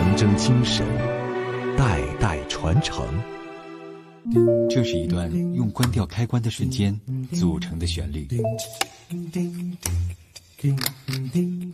长征精神，代代传承。 这是一段用关掉开关的瞬间组成的旋律。